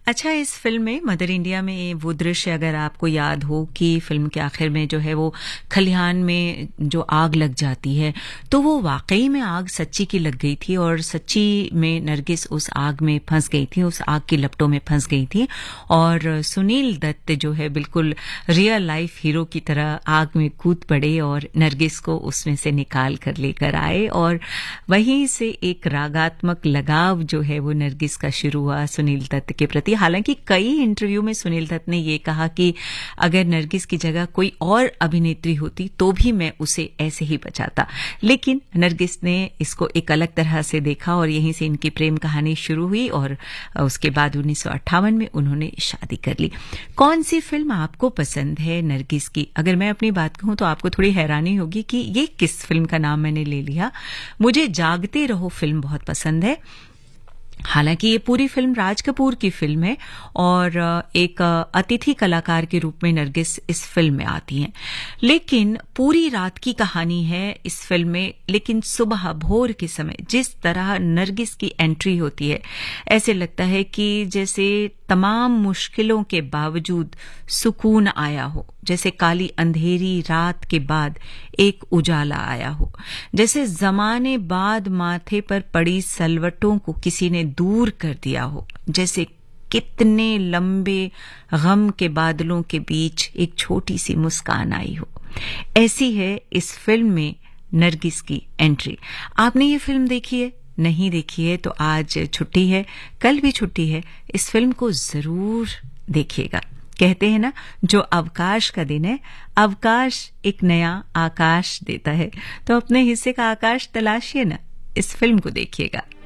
अच्छा, इस फ़िल्म में मदर इंडिया में वो दृश्य अगर आपको याद हो कि फ़िल्म के आखिर में जो है वो खलिहान में जो आग लग जाती है, तो वो वाक़ई में आग सच्ची की लग गई थी और सच्ची में नरगिस उस आग में फँस गई थी, उस आग की लपटों में फँस गई थी और सुनील दत्त जो है बिल्कुल रियल लाइफ़ हीरो की तरह आग में कूद पड़े और नरगिस को उसमें से निकाल कर लेकर आए और वहीं से एक रागात्मक लगाव जो है वो नरगिस का शुरू हुआ सुनील दत्त के प्रति। हालांकि कई इंटरव्यू में सुनील दत्त ने ये कहा कि अगर नरगिस की जगह कोई और अभिनेत्री होती तो भी मैं उसे ऐसे ही बचाता, लेकिन नरगिस ने इसको एक अलग तरह से देखा और यहीं से इनकी प्रेम कहानी शुरू हुई और उसके बाद 1958 में उन्होंने शादी कर ली। कौन सी फिल्म आपको पसंद है नरगिस की? अगर मैं अपनी बात कहूं तो आपको थोड़ी हैरानी होगी कि ये किस फिल्म का नाम मैंने ले लिया। मुझे जागते रहो फिल्म बहुत पसंद है। हालांकि ये पूरी फिल्म राज कपूर की फिल्म है और एक अतिथि कलाकार के रूप में नरगिस इस फिल्म में आती हैं, लेकिन पूरी रात की कहानी है इस फिल्म में। लेकिन सुबह भोर के समय जिस तरह नरगिस की एंट्री होती है, ऐसे लगता है कि जैसे तमाम मुश्किलों के बावजूद सुकून आया हो, जैसे काली अंधेरी रात के बाद एक उजाला आया हो, जैसे जमाने बाद माथे पर पड़ी सलवटों को किसी ने दूर कर दिया हो, जैसे कितने लंबे गम के बादलों के बीच एक छोटी सी मुस्कान आई हो। ऐसी है इस फिल्म में नरगिस की एंट्री। आपने ये फिल्म देखी है? नहीं देखी है तो आज छुट्टी है, कल भी छुट्टी है, इस फिल्म को जरूर देखिएगा। कहते हैं ना, जो अवकाश का दिन है, अवकाश एक नया आकाश देता है, तो अपने हिस्से का आकाश तलाशिए ना, इस फिल्म को देखिएगा।